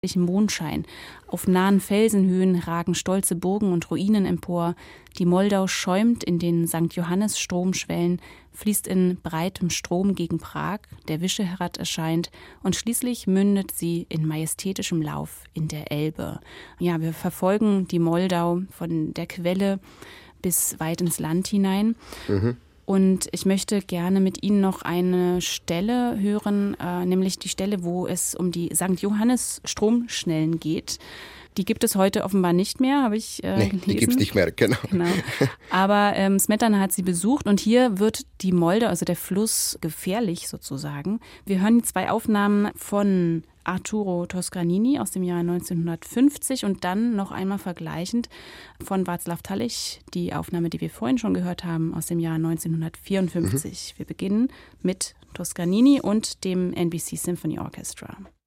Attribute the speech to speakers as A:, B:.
A: Mondschein. Auf nahen Felsenhöhen ragen stolze Burgen und Ruinen empor. Die Moldau schäumt in den St. Johannes-Stromschwellen, fließt in breitem Strom gegen Prag, der Vyšehrad erscheint und schließlich mündet sie in majestätischem Lauf in der Elbe. Ja, wir verfolgen die Moldau von der Quelle bis weit ins Land hinein. Und ich möchte gerne mit Ihnen noch eine Stelle hören, nämlich die Stelle, wo es um die St. Johannes-Stromschnellen geht. Die gibt es heute offenbar nicht mehr, habe ich gelesen.
B: Die gibt es nicht mehr, genau.
A: Aber Smetana hat sie besucht und hier wird die Moldau, also der Fluss, gefährlich sozusagen. Wir hören 2 Aufnahmen von Arturo Toscanini aus dem Jahr 1950 und dann noch einmal vergleichend von Václav Talich, die Aufnahme, die wir vorhin schon gehört haben, aus dem Jahr 1954. Wir beginnen mit Toscanini und dem NBC Symphony Orchestra.